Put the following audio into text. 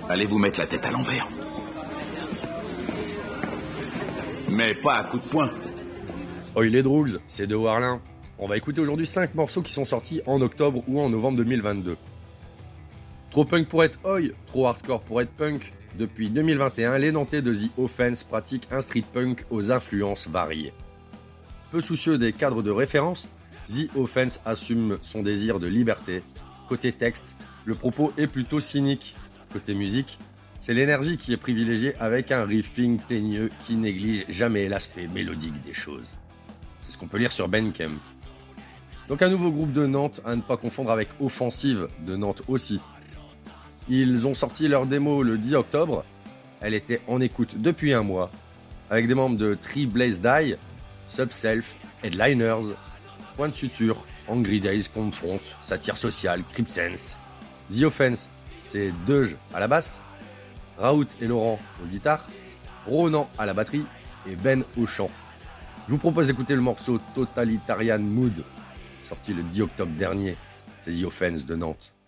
Allez vous mettre la tête à l'envers. Mais pas à coups de poing. Oi les Droogs, c'est De Warlin. On va écouter aujourd'hui 5 morceaux qui sont sortis en octobre ou en novembre 2022. Trop punk pour être oi, trop hardcore pour être punk. Depuis 2021, les Nantais de The Offense pratiquent un street punk aux influences variées. Peu soucieux des cadres de référence, The Offense assume son désir de liberté. Côté texte, le propos est plutôt cynique. Côté musique, c'est l'énergie qui est privilégiée avec un riffing teigneux qui néglige jamais l'aspect mélodique des choses. C'est ce qu'on peut lire sur Bandcamp. Donc un nouveau groupe de Nantes à ne pas confondre avec Offensive de Nantes aussi. Ils ont sorti leur démo le 10 octobre. Elle était en écoute depuis un mois, avec des membres de Three Blaze Die, Subself, Headliners, Point de Suture, Angry Days Confront, Satire Sociale, Cripsense. The Offense, c'est Deuge à la basse, Raoult et Laurent aux guitares, Ronan à la batterie et Ben au chant. Je vous propose d'écouter le morceau Totalitarian Mood, sorti le 10 octobre dernier. C'est The Offense de Nantes.